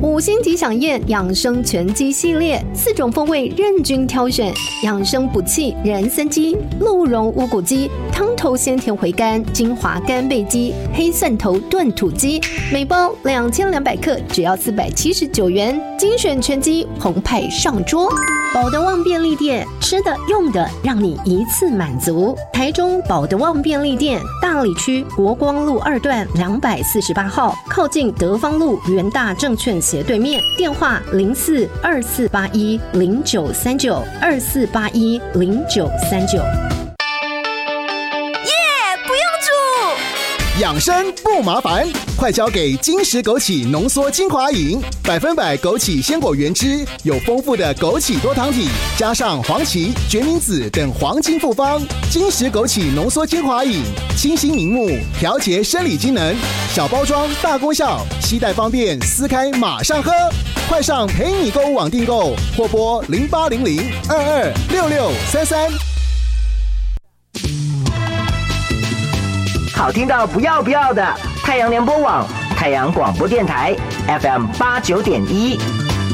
5星级享宴养生全鸡系列，4种风味任君挑选，养生补气人参鸡、鹿茸乌骨鸡、汤头鲜甜回甘精华干贝鸡、黑蒜头炖土鸡，每包2200克，只要479元，精选全鸡澎湃上桌。保德旺便利店，吃的用的让你一次满足。台中保德旺便利店，大里区国光路2段248号，靠近德芳路元大证券斜对面，电话042481093924810939。 养生不麻烦，快交给金石枸杞浓缩精华饮，100%枸杞鲜果原汁，有丰富的枸杞多糖体，加上黄芪、决明子等黄金复方。金石枸杞浓缩精华饮，清新明目，调节生理机能，小包装大功效，携带方便，撕开马上喝。快上陪你购物网订购，或拨0800226633。 好听到不要的，太阳联播网、太阳广播电台 FM 89.1。